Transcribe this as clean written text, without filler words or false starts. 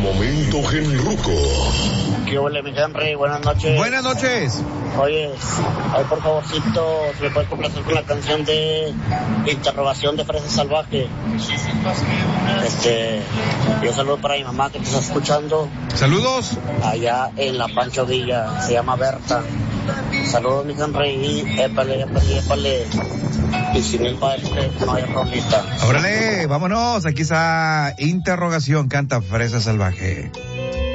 momento genruco. ¿Qué huele, mi Henry? Buenas noches. Buenas noches. Oye, ay, por favorcito, si me puedes complacer con la canción de Interrogación de Fresa Salvaje. Y un saludo para mi mamá que te está escuchando. Saludos. Allá en La Pancho Villa, se llama Berta. Saludos, mi Henry, y épale. Y sin el padre no hay rolita. Órale, vámonos. Aquí está Interrogación, canta Fresa Salvaje.